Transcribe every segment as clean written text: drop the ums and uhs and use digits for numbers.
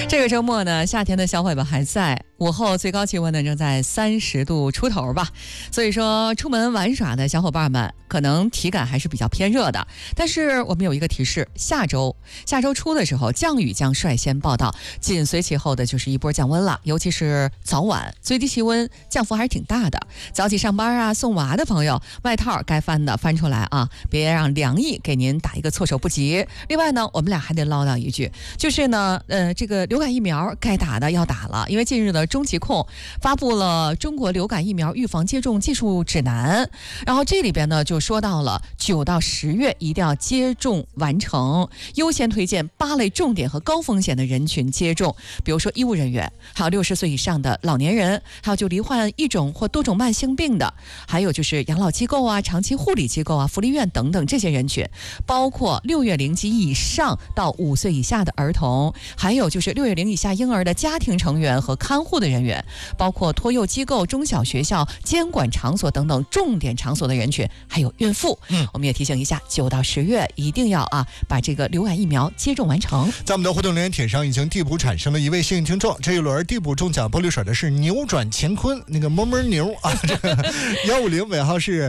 这个周末呢，夏天的小尾巴还在，午后最高气温呢正在30度出头吧。所以说，出门玩耍的小伙伴们可能体感还是比较偏热的。但是我们有一个提示，下周初的时候，降雨将率先报道，紧随其后的就是一波降温了。尤其是早晚，最低气温降幅还是挺大的。早起上班啊，送娃的朋友，外套该翻的翻出来啊，别让凉意给您打一个措手不及。另外呢，我们俩还得唠叨一句，就是呢，这个流感疫苗该打的要打了，因为近日呢，中疾控发布了中国流感疫苗预防接种技术指南，然后这里边呢就说到了9到10月一定要接种完成，优先推荐8类重点和高风险的人群接种，比如说医务人员，还有60岁以上的老年人，还有就罹患一种或多种慢性病的，还有就是养老机构啊、长期护理机构啊、福利院等等这些人群，包括6月龄及以上到5岁以下的儿童，还有就是6月龄以下婴儿的家庭成员和看护的人员，包括托幼机构、中小学校、监管场所等等重点场所的人群，还有孕妇。我们也提醒一下，9到10月一定要把这个流感疫苗接种完成。 在我们的互动留言帖上已经递补产生了一位幸运听众，这一轮递补中奖玻璃水的是扭转乾坤那个么牛啊，这个150尾号是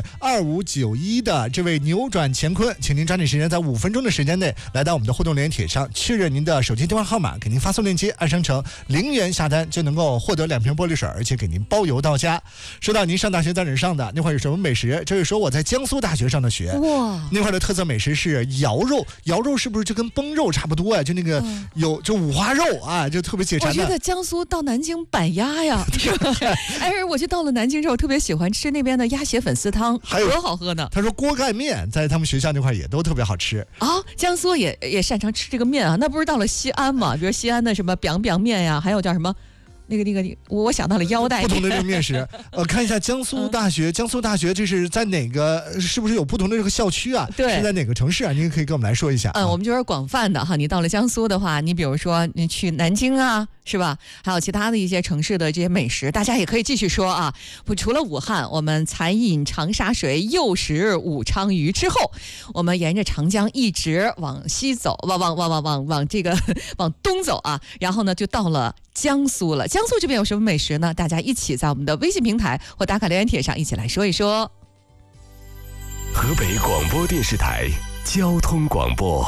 2591的这位扭转乾坤，请您抓紧时间，在5分钟的时间内来到我们的互动留言帖上，确认您的手机电话号码，给您发送链接，按商城0元下单就能够获得2瓶玻璃水，而且给您包邮到家。说到您上大学在哪儿上的，那会儿有什么美食？这位说我在江苏大学上的学，哇，那块的特色美食是瑶肉，瑶肉是不是就跟崩肉差不多啊？就那个有就五花肉啊，就特别解馋的。 我觉得江苏到南京板鸭呀，哎，我就到了南京之后，特别喜欢吃那边的鸭血粉丝汤， 还有多好喝呢。 他说锅盖面在他们学校那块也都特别好吃啊。江苏也擅长吃这个面啊，那不是到了西安嘛？比如西安的什么 biang 面呀，还有叫什么？那个，我想到了腰带。 不同的这个面食，看一下江苏大学，江苏大学这是在哪个？是不是有不同的这个校区啊？ 对， 是在哪个城市啊？您可以跟我们来说一下。 我们就是广泛的哈。你到了江苏的话，你比如说你去南京啊，是吧？还有其他的一些城市的这些美食，大家也可以继续说啊。除了武汉，我们才饮长沙水，又食武昌鱼之后，我们沿着长江一直往西走，往这个往东走啊，然后呢就到了江苏了。江苏这边有什么美食呢？大家一起在我们的微信平台或打卡留言帖上一起来说一说。 河北广播电视台交通广播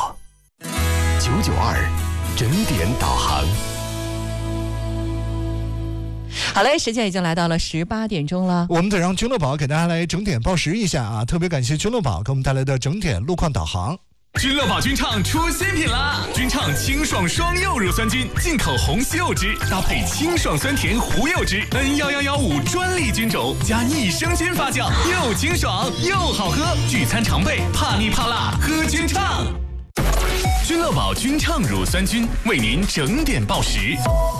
992整点导航。 好嘞，时间已经来到了18点钟了， 我们得让君乐宝给大家来整点报时一下啊！特别感谢君乐宝给我们带来的整点路况导航。 君乐宝菌畅出新品啦！菌畅清爽双柚乳酸菌，进口红西柚汁，搭配清爽酸甜胡柚汁 N11115专利菌种，加益生菌发酵，又清爽又好喝。聚餐常备，怕腻怕辣，喝菌畅。君乐宝菌畅乳酸菌为您整点报时。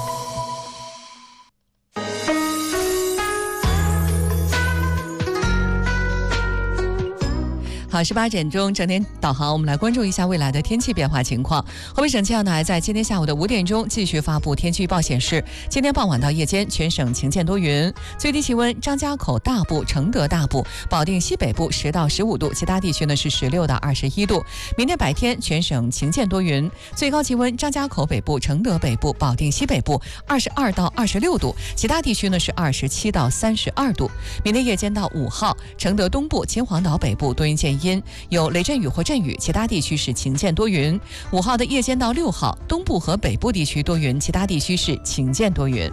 好，18点钟整点导航，我们来关注一下未来的天气变化情况。河北省气象台在今天下午的5点钟继续发布天气预报，显示今天傍晚到夜间全省晴间多云，最低气温张家口大部、承德大部、保定西北部10到15度，其他地区呢是16到21度。明天白天全省晴间多云，最高气温张家口北部、承德北部、保定西北部22到26度，其他地区呢是27到32度。明天夜间到5号，承德东部、秦皇岛北部多云见阴，有雷阵雨或阵雨，其他地区是晴间多云。5号的夜间到6号，东部和北部地区多云，其他地区是晴间多云。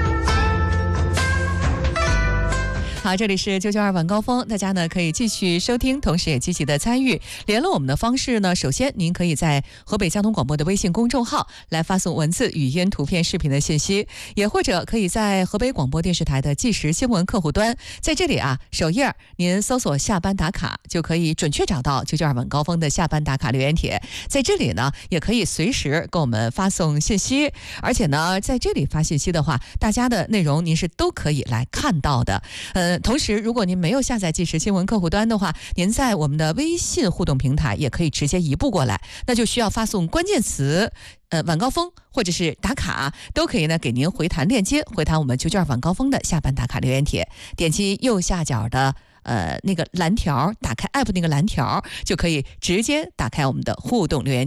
好，这里是992晚高峰，大家呢可以继续收听，同时也积极的参与。联络我们的方式呢，首先您可以在河北交通广播的微信公众号来发送文字、语音、图片、视频的信息，也或者可以在河北广播电视台的即时新闻客户端，在这里首页您搜索下班打卡，就可以准确找到992晚高峰的下班打卡留言帖。在这里呢，也可以随时给我们发送信息，而且呢，在这里发信息的话，大家的内容您是都可以来看到的。同时，如果您没有下载即时新闻客户端的话，您在我们的微信互动平台也可以直接移步过来，那就需要发送关键词晚高峰或者是打卡，都可以呢给您回弹链接，回弹我们992晚高峰的下班打卡留言帖，点击右下角的那个蓝条，打开 app 那个蓝条，就可以直接打开我们的互动留言帖。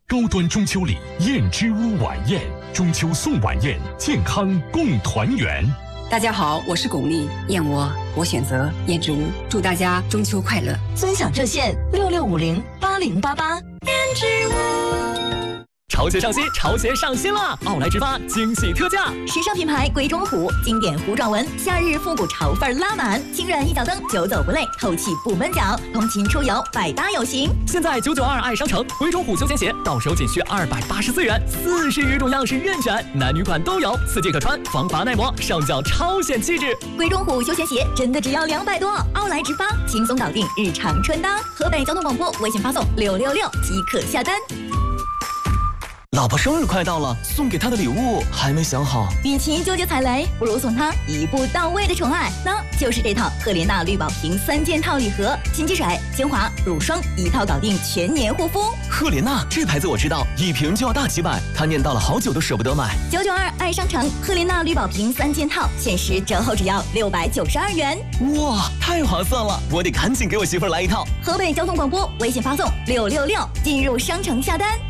高端中秋礼燕之屋晚宴，中秋送晚宴，健康共团圆。 大家好，我是巩俐，燕窝我选择燕之屋，祝大家中秋快乐。 尊享热线66508088。燕之屋。 潮鞋上新，潮鞋上新了！奥莱直发惊喜特价， 时尚品牌鬼冢虎，经典虎爪纹，夏日复古潮范拉满，轻软一脚蹬，久走不累，透气不闷脚，通勤出游百搭有型。 现在992爱商城鬼冢虎休闲鞋到手仅需284元，40余种样式任选，男女款都有，4季可穿，防滑耐磨，上脚超显气质。 鬼冢虎休闲鞋真的只要200多，奥莱直发轻松搞定日常穿搭。河北交通广播微信发送666即可下单。 老婆生日快到了，送给她的礼物还没想好。 与其纠结踩雷，不如送她一步到位的宠爱，那就是这套赫莲娜绿宝瓶3件套礼盒，清洁水、精华、乳霜一套搞定全年护肤。 赫莲娜这牌子我知道，一瓶就要大几百，她念叨了好久都舍不得买。 992爱商城赫莲娜绿宝瓶3件套，限时折后只要692元。 哇，太划算了！我得赶紧给我媳妇儿来一套。 河北交通广播微信发送666进入商城下单。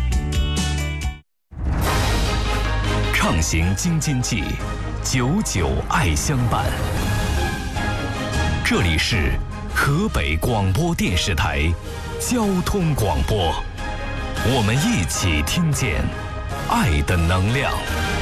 畅行京津冀，99爱相伴。这里是河北广播电视台交通广播，我们一起听见爱的能量。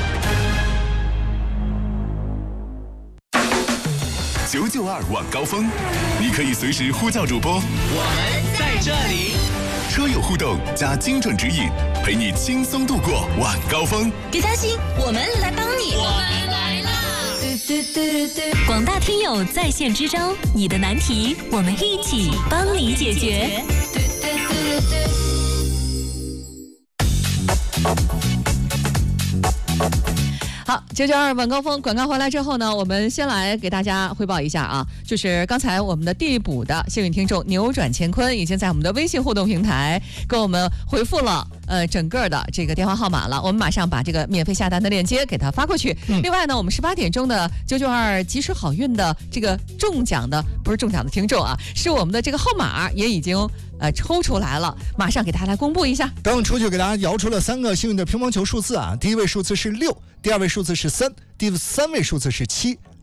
992晚高峰，你可以随时呼叫主播， 我们在这里。 车友互动加精准指引，陪你轻松度过晚高峰。 别担心，我们来帮你。 我们来啦！广大听友在线支招，你的难题我们一起帮你解决。 好，992晚高峰广告回来之后呢，我们先来给大家汇报一下啊，就是刚才我们的递补的幸运听众扭转乾坤已经在我们的微信互动平台给我们回复了整个的这个电话号码了，我们马上把这个免费下单的链接给他发过去。另外呢，我们18点钟的992及时好运的这个中奖的不是中奖的听众啊，是我们的这个号码也已经抽出来了，马上给大家来公布一下。 刚出去给大家摇出了3个幸运的乒乓球数字啊，第一位数字是6，第二位数字是3，第3位数字是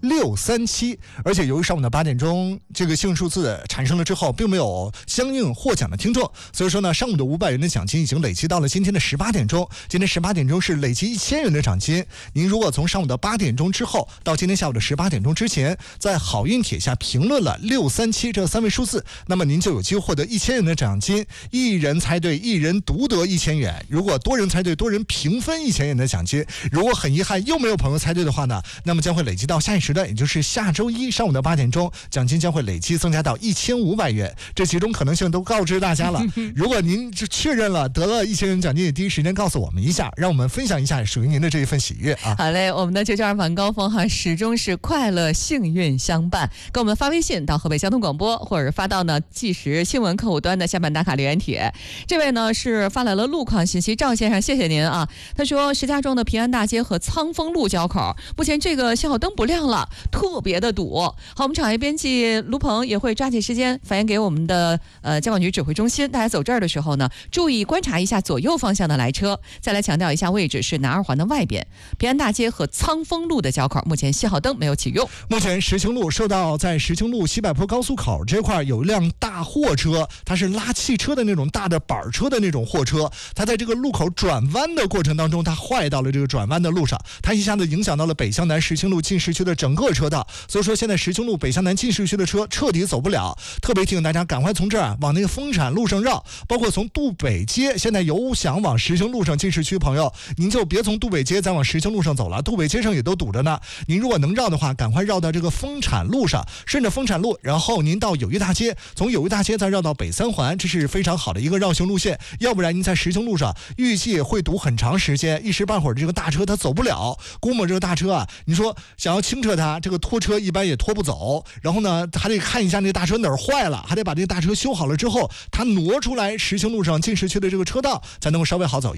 7，637。而且由于上午的8点钟这个幸运数字产生了之后，并没有相应获奖的听众，所以说呢，上午的500元的奖金已经累积到了今天的18点钟。今天18点钟是累积1000元的奖金。您如果从上午的8点钟之后到今天下午的18点钟之前，在好运帖下评论了637这3位数字，那么您就有机会获得1000元的奖金。一人猜对，一人独得1000元。如果多人猜对，多人平分1000元的奖金。如果很遗憾又没有朋友猜对的话呢，那么将会累积到下一时段，也就是下周一上午的8点钟，奖金将会累计增加到1500元。这几种可能性都告知大家了。如果您确认了得了1000元奖金，也第一时间告诉我们一下，让我们分享一下属于您的这一份喜悦啊！ 好嘞，我们的992晚高峰哈，始终是快乐幸运相伴。给我们发微信到河北交通广播，或者发到呢即时新闻客户端的下半打卡留言帖。这位呢是发来了路况信息，赵先生，谢谢您啊。他说石家庄的平安大街和仓丰路交口，目前这个信号灯不亮了，特别的堵。好，我们产业编辑卢鹏也会抓紧时间反映给我们的交管局指挥中心，大家走这儿的时候呢，注意观察一下左右方向的来车。再来强调一下位置是南二环的外边，平安大街和仓丰路的交口，目前信号灯没有启用。 目前石青路受到在石青路西柏坡高速口这块有一辆大货车，它是拉汽车的那种大的板车的那种货车，它在这个路口转弯的过程当中，它坏到了这个转弯的路上，它一下子影响到了北向南石青路进市区的整个车道，所以说现在石青路北向南进市区的车彻底走不了。特别提醒大家赶快从这儿往那个丰产路上绕，包括从杜北街，现在有想往石青路上进市区朋友，您就别从杜北街再往石青路上走了，杜北街上也都堵着呢。您如果能绕的话，赶快绕到这个丰产路上，顺着丰产路，然后您到友谊大街，从友谊大街再绕到北三环，这是非常好的一个绕行路线。要不然您在石青路上预计会堵很长时间，一时半会儿这个大车它走不了。估摸这个大车啊，你说想要清澈它，这个拖车一般也拖不走，然后呢还得看一下那个大车哪儿坏了，还得把这个大车修好了之后，它挪出来石青路上进市区的这个车道，才能够稍微好走一些。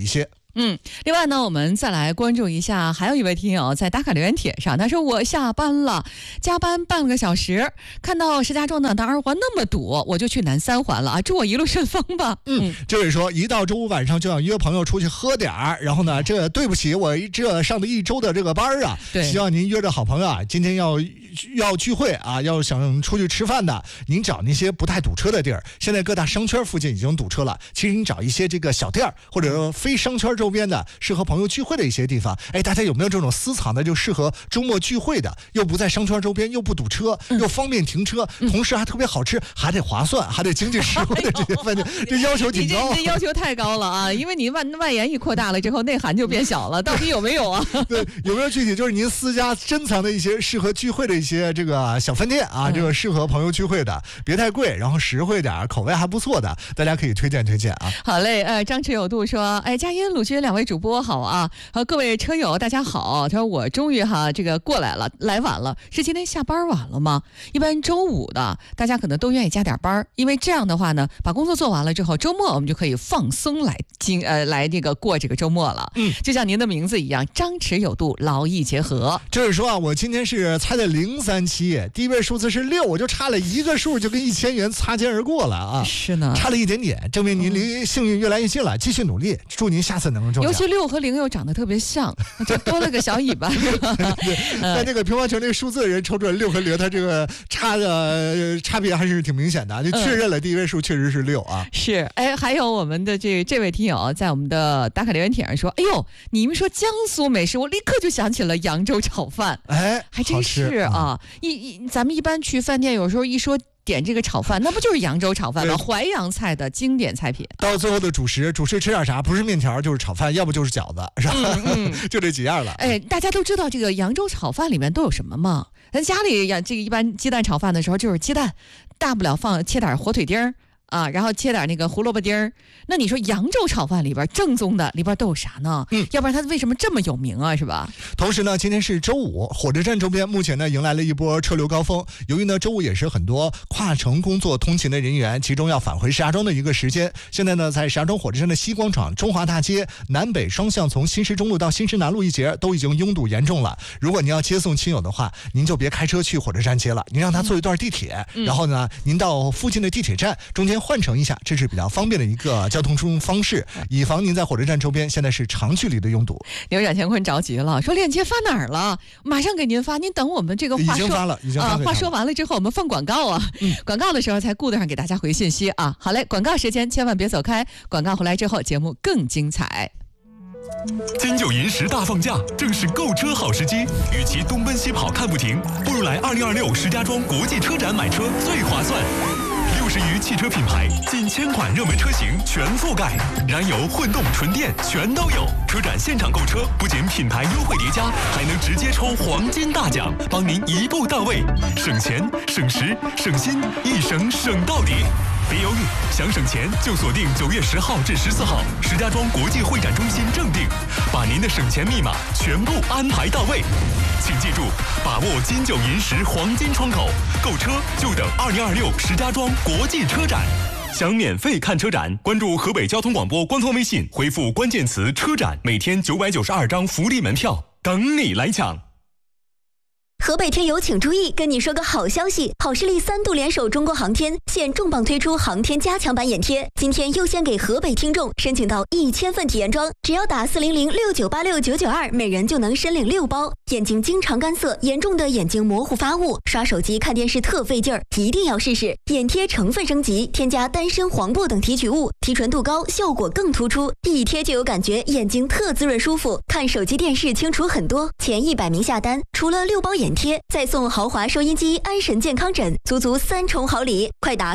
另外呢，我们再来关注一下，还有一位听友在打卡留言帖上，他说我下班了，加班半个小时，看到石家庄的南二环那么堵，我就去南三环了啊，祝我一路顺风吧。 这位说一到周五晚上就想约朋友出去喝点儿，然后呢，这对不起我这上了一周的这个班啊，希望您约着好朋友啊，今天要聚会啊，要想出去吃饭的，您找那些不太堵车的地儿。现在各大商圈附近已经堵车了，其实你找一些这个小店儿或者说非商圈周边的适合朋友聚会的一些地方，大家有没有这种私藏的就适合周末聚会的，又不在商圈周边，又不堵车，又方便停车，同时还特别好吃，还得划算，还得经济实惠的这些饭店，这要求挺高。 你这要求太高了啊！因为你外延一扩大了之后，内涵就变小了，到底有没有啊？ 对，有没有具体就是您私家珍藏的一些适合聚会的一些这个小饭店啊，这个适合朋友聚会的，别太贵，然后实惠点，口味还不错的，大家可以推荐啊。 好嘞，张弛有度说，佳音、鲁军两位主播好啊，各位车友大家好。他说我终于这个过来了，来晚了，是今天下班晚了吗？一般周五的大家可能都愿意加点班，因为这样的话呢，把工作做完了之后，周末我们就可以放松来这个过这个周末了。就像您的名字一样，张弛有度，劳逸结合。 就是说啊，我今天是猜的037，第一位数字是6，我就差了一个数，就跟1000元擦肩而过了啊！ 是呢， 差了一点点，证明您离幸运越来越近了，继续努力，祝您下次能够中奖。 尤其6和0又长得特别像，就多了个小尾巴。 在这个乒乓球那个数字的人抽出来6和0，他这个差别还是挺明显的，就确认了第一位数确实是6啊。 是，还有我们的这位听友在我们的打卡留言帖上说，哎呦，你们说江苏美食，我立刻就想起了扬州炒饭，还真是啊。咱们一般去饭店，有时候一说点这个炒饭，那不就是扬州炒饭吗？淮扬菜的经典菜品。 到最后的主食吃点啥？不是面条就是炒饭，要不就是饺子，是吧？就这几样了。 大家都知道这个扬州炒饭里面都有什么吗？咱家里这个一般鸡蛋炒饭的时候就是鸡蛋，大不了切点火腿丁啊，然后切点那个胡萝卜丁儿。那你说扬州炒饭里边正宗的里边都有啥呢？要不然它为什么这么有名啊？是吧？ 同时呢，今天是周五，火车站周边目前呢迎来了一波车流高峰。由于呢周五也是很多跨城工作通勤的人员集中要返回石家庄的一个时间。现在呢，在石家庄火车站的西广场、中华大街南北双向，从新市中路到新市南路一节都已经拥堵严重了。如果您要接送亲友的话，您就别开车去火车站接了，您让他坐一段地铁，然后呢，您到附近的地铁站中间换乘一下，这是比较方便的一个交通方式，以防您在火车站周边现在是长距离的拥堵。 刘冉乾坤着急了，说链接发哪儿了？马上给您发，您等我们这个话说已经发了， 话说完了之后，我们放广告啊，广告的时候才顾得上给大家回信息啊。好嘞，广告时间千万别走开，广告回来之后节目更精彩。 金九银十大放假，正是购车好时机。与其东奔西跑看不停，不如来2026石家庄国际车展买车最划算。60余汽车品牌，近1000款热门车型全覆盖，燃油、混动、纯电全都有。车展现场购车，不仅品牌优惠叠加，还能直接抽黄金大奖，帮您一步到位，省钱、省时、省心，一省省到底。别犹豫，想省钱就锁定9月10号至14号石家庄国际会展中心正定，把您的省钱密码全部安排到位。请记住，把握金九银十黄金窗口，购车就等2026石家庄国际车展。想免费看车展，关注河北交通广播官方微信，回复关键词车展，每天992张福利门票等你来抢。 河北听友请注意，跟你说个好消息，好视力3度联手中国航天，现重磅推出航天加强版眼贴，今天优先给河北听众申请到1000份体验装，只要打40069869992，每人就能申领6包。眼睛经常干涩，严重的眼睛模糊发雾，刷手机看电视特费劲儿，一定要试试。眼贴成分升级，添加丹参、黄柏等提取物，提纯度高，效果更突出，一贴就有感觉，眼睛特滋润舒服，看手机电视清楚很多。前100名下单，除了6包眼贴，再送豪华收音机、安神健康枕，足3重好礼！快打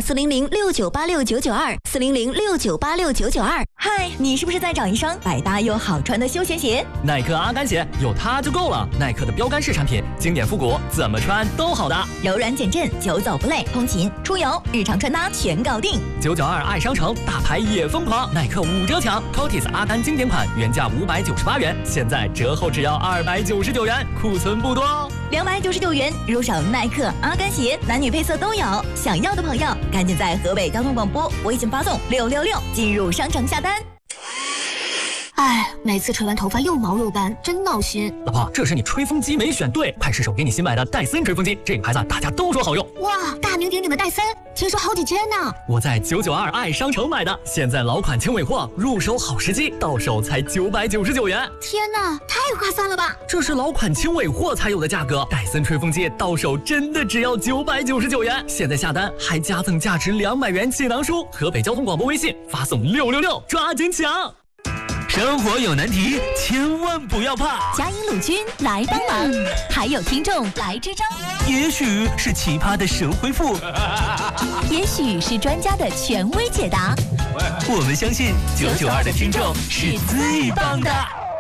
40069869924，40069869992。 嗨，你是不是在找一双百搭又好穿的休闲鞋？ 耐克阿甘鞋有它就够了，耐克的标杆式产品，经典复古，怎么穿都好的， 柔软减震，久走不累，通勤、出游、日常穿搭全搞定。 992爱商城，大牌也疯狂，耐克5折抢 ，Cotis 阿甘经典款原价598元，现在折后只要299元，库存不多哦。 299元入手耐克阿甘鞋，男女配色都有。想要的朋友赶紧在河北交通广播微信发送666进入商城下单。 哎，每次吹完头发又毛又干，真闹心。 老婆，这是你吹风机没选对，快试手给你新买的戴森吹风机，这个牌子大家都说好用。 哇，大名鼎鼎的戴森，听说好几千呢。 我在992爱商城买的，现在老款轻尾货，入手好时机，到手才999元。 天哪，太划算了吧！ 这是老款轻尾货才有的价格，戴森吹风机到手真的只要999元。现在下单还加赠价值200元气囊书。河北交通广播微信发送666，抓紧抢！ 生活有难题，千万不要怕。 嘉银鲁军来帮忙，还有听众来支招。 也许是奇葩的神回复， 也许是专家的权威解答。 我们相信992的听众是最棒的。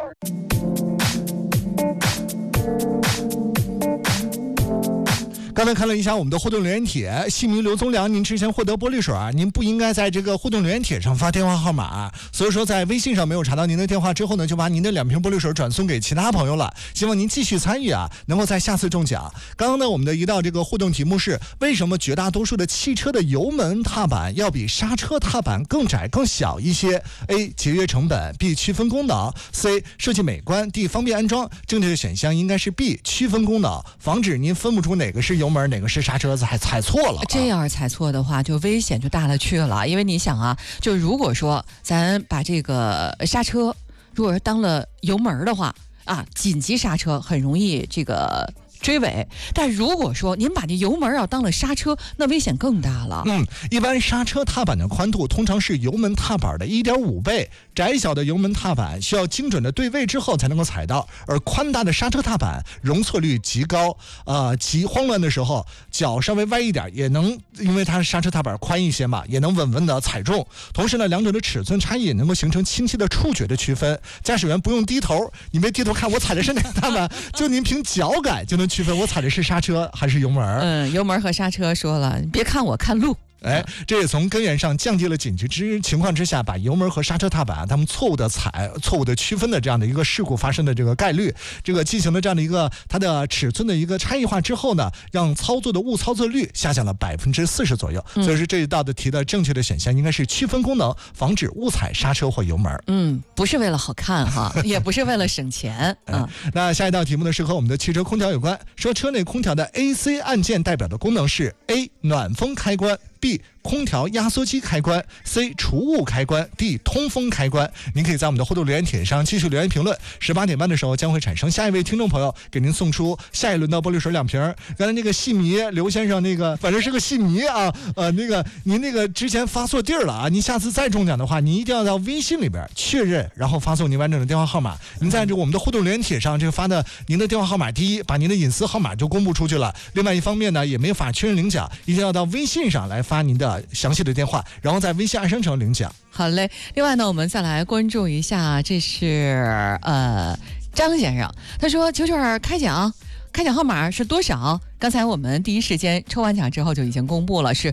刚才看了一下我们的互动留言帖，姓名刘宗良，您之前获得玻璃水，您不应该在这个互动留言帖上发电话号码，所以说在微信上没有查到您的电话之后呢，就把您的2瓶玻璃水转送给其他朋友了。希望您继续参与啊，能够在下次中奖。刚刚呢，我们的一道这个互动题目是：为什么绝大多数的汽车的油门踏板要比刹车踏板更窄更小一些 ？A. 节约成本 ，B. 区分功能 ，C. 设计美观 ，D. 方便安装。正确的选项应该是 B. 区分功能，防止您分不出哪个是油门哪个是刹车，还踩错了。 这样踩错的话，就危险就大了去了。因为你想啊，就如果说咱把这个刹车如果是当了油门的话啊，紧急刹车很容易这个追尾，但如果说您把这油门当了刹车，那危险更大了。 一般刹车踏板的宽度通常是油门踏板的 1.5 倍，窄小的油门踏板需要精准的对位之后才能够踩到，而宽大的刹车踏板容错率极高，极慌乱的时候脚稍微歪一点也能，因为它刹车踏板宽一些嘛，也能稳稳的踩中。同时呢，两者的尺寸差异也能够形成清晰的触觉的区分，驾驶员不用低头，你别低头看我踩的是哪个踏板，就您凭脚感就能区分我踩的是刹车还是油门。 油门和刹车说了，别看我，看路。 这也从根源上降低了紧急情况之下把油门和刹车踏板他们错误的区分的这样的一个事故发生的这个概率，这个进行了这样的一个它的尺寸的一个差异化之后呢，让操作的误操作率下降了40%左右。所以说这一道的题的正确的选项应该是区分功能，防止误踩刹车或油门。 不是为了好看哈，也不是为了省钱。 那下一道题目呢是和我们的汽车空调有关，说车内空调的 AC 按键代表的功能是 A. 暖风开关，B. 空调压缩机开关， C. 除雾开关， D. 通风开关。您可以在我们的互动留言帖上继续留言评论，18点半的时候将会产生下一位听众朋友给您送出下一轮的玻璃水2瓶。刚才那个戏迷刘先生那个反正是个戏迷啊，那个您那个之前发错地儿了啊，您下次再中奖的话，您一定要到微信里边确认，然后发送您完整的电话号码。您在这个我们的互动留言帖上这个发的您的电话号码，第一把您的隐私号码就公布出去了，另外一方面呢也没法确认领奖，一定要到微信上来发您的详细的电话，然后在微信爱商城领奖。 好嘞，另外呢我们再来关注一下，这是张先生，他说992开奖号码是多少？刚才我们第一时间抽完奖之后就已经公布了，是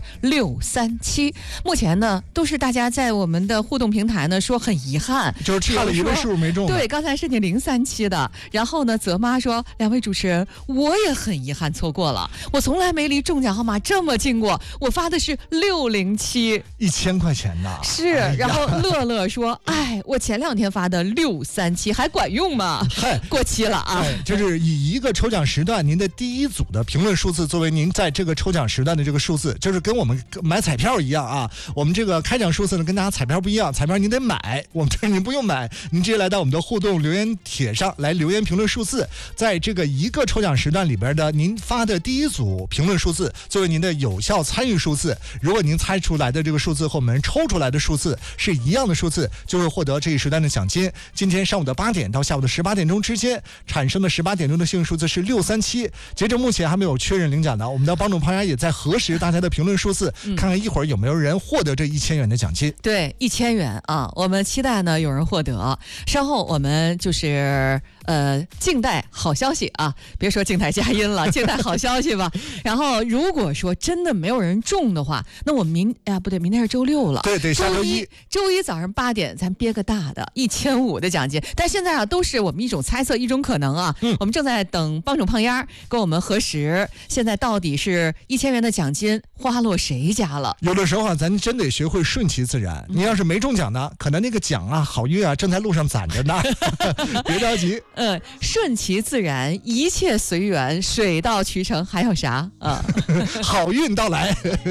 637。目前呢都是大家在我们的互动平台呢说很遗憾， 就是差了一位数没中。 对，刚才是你037的。然后呢泽妈说，两位主持人我也很遗憾错过了，我从来没离中奖号码这么近过，我发的是607，1000 块钱呢。 是，然后乐乐说，我前2天发的637还管用吗？过期了啊。 就是以一个抽奖时段您的第一组的评论数字作为您在这个抽奖时段的这个数字，就是跟我们买彩票一样啊。我们这个开奖数字呢跟大家彩票不一样，彩票您得买，我们这您不用买，您直接来到我们的互动留言帖上来留言评论数字，在这个一个抽奖时段里边的您发的第一组评论数字作为您的有效参与数字。如果您猜出来的这个数字和我们抽出来的数字是一样的数字，就会获得这一时段的奖金。今天上午的8点到下午的18点钟之间产生的18点钟的幸运数字是637，截至目前还没有确认领奖的，我们的帮主朋友也在核实大家的评论数字，看看一会儿有没有人获得这1000元的奖金。 对，1000元啊，我们期待呢有人获得。稍后我们就是静待好消息啊，别说静待佳音了，静待好消息吧。然后如果说真的没有人中的话，那我们不对，明天是周6了， 对，下周一早上8点咱憋个大的1500的奖金。但现在啊都是我们一种猜测，一种可能啊。我们正在等帮主胖丫跟我们核实时，现在到底是1000元的奖金花落谁家了？ 有的时候啊，咱真得学会顺其自然。你要是没中奖呢，可能那个奖啊、好运啊正在路上攒着呢，别着急。 顺其自然，一切随缘，水到渠成，还有啥啊？ 好运到来。